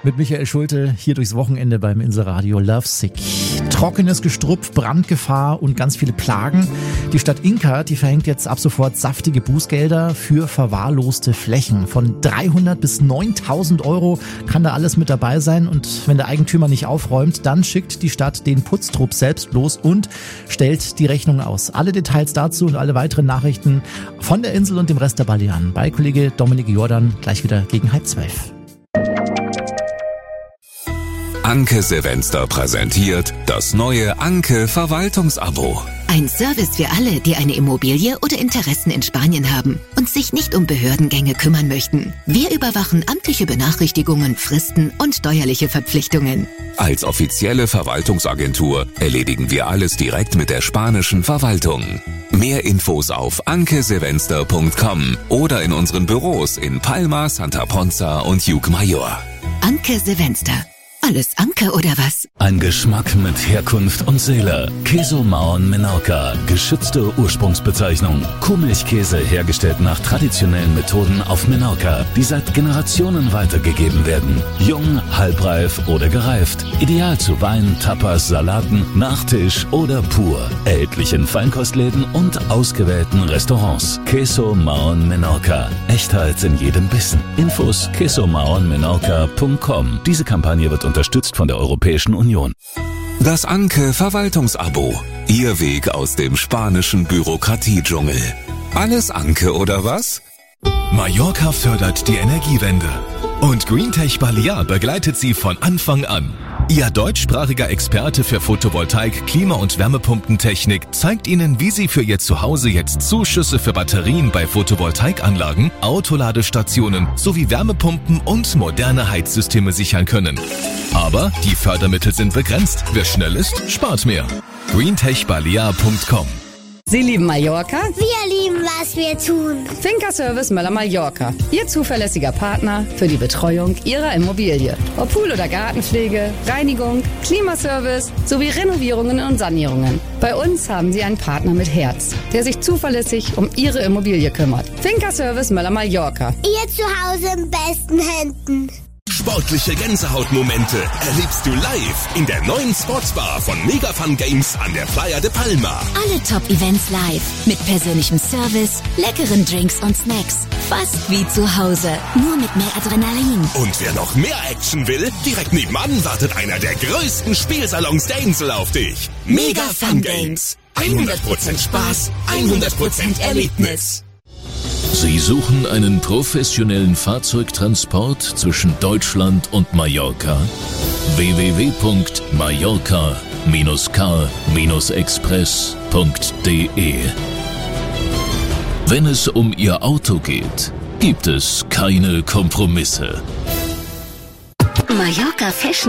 Mit Michael Schulte hier durchs Wochenende beim Inselradio Lovesick. Trockenes Gestrüpp, Brandgefahr und ganz viele Plagen. Die Stadt Inka, die verhängt jetzt ab sofort saftige Bußgelder für verwahrloste Flächen. Von 300 bis 9.000 Euro kann da alles mit dabei sein. Und wenn der Eigentümer nicht aufräumt, dann schickt die Stadt den Putztrupp selbst los und stellt die Rechnung aus. Alle Details dazu und alle weiteren Nachrichten von der Insel und dem Rest der Balearen bei Kollege Dominik Jordan gleich wieder gegen 11:30. Anke Silvester präsentiert das neue Anke Verwaltungsabo. Ein Service für alle, die eine Immobilie oder Interessen in Spanien haben und sich nicht um Behördengänge kümmern möchten. Wir überwachen amtliche Benachrichtigungen, Fristen und steuerliche Verpflichtungen. Als offizielle Verwaltungsagentur erledigen wir alles direkt mit der spanischen Verwaltung. Mehr Infos auf ankesilvester.com oder in unseren Büros in Palma, Santa Ponza und Llucmajor. Anke Silvester. Alles Anke oder was? Ein Geschmack mit Herkunft und Seele. Queso Mahon Menorca, geschützte Ursprungsbezeichnung. Kuhmilchkäse hergestellt nach traditionellen Methoden auf Menorca, die seit Generationen weitergegeben werden. Jung, halbreif oder gereift. Ideal zu Wein, Tapas, Salaten, Nachtisch oder pur. Erhältlich in Feinkostläden und ausgewählten Restaurants. Queso Mahon Menorca. Echtheit in jedem Bissen. Infos quesomahonmenorca.com. Diese Kampagne wird unterstützt von der Europäischen Union. Das Anke Verwaltungsabo. Ihr Weg aus dem spanischen Bürokratiedschungel. Alles Anke oder was? Mallorca fördert die Energiewende. Und GreenTech Balear begleitet sie von Anfang an. Ihr deutschsprachiger Experte für Photovoltaik, Klima- und Wärmepumpentechnik zeigt Ihnen, wie Sie für Ihr Zuhause jetzt Zuschüsse für Batterien bei Photovoltaikanlagen, Autoladestationen sowie Wärmepumpen und moderne Heizsysteme sichern können. Aber die Fördermittel sind begrenzt. Wer schnell ist, spart mehr. greentechbalear.com. Sie lieben Mallorca? Wir lieben, was wir tun. Finca Service Möller Mallorca. Ihr zuverlässiger Partner für die Betreuung Ihrer Immobilie. Ob Pool- oder Gartenpflege, Reinigung, Klimaservice sowie Renovierungen und Sanierungen. Bei uns haben Sie einen Partner mit Herz, der sich zuverlässig um Ihre Immobilie kümmert. Finca Service Möller Mallorca. Ihr Zuhause in besten Händen. Sportliche Gänsehautmomente erlebst du live in der neuen Sportsbar von Mega Fun Games an der Playa de Palma. Alle Top-Events live. Mit persönlichem Service, leckeren Drinks und Snacks. Fast wie zu Hause, nur mit mehr Adrenalin. Und wer noch mehr Action will, direkt nebenan wartet einer der größten Spielsalons der Insel auf dich. Mega Fun Games. 100% Spaß, 100% Erlebnis. Sie suchen einen professionellen Fahrzeugtransport zwischen Deutschland und Mallorca? www.mallorca-car-express.de. Wenn es um Ihr Auto geht, gibt es keine Kompromisse. Mallorca Fashion